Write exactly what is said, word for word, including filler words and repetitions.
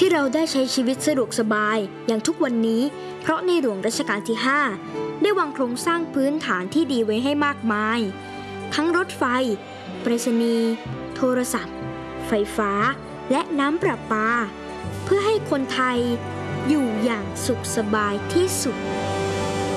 ที่เราได้ใช้ชีวิตสะดวกสบายอย่างทุกวันนี้เพราะในหลวงรัชกาลที่ห้าได้วางโครงสร้างพื้นฐานที่ดีไว้ให้มากมายทั้งรถไฟไปรษณีย์โทรศัพท์ไฟฟ้าและน้ำประปาเพื่อให้คนไทยอยู่อย่างสุขสบายที่สุด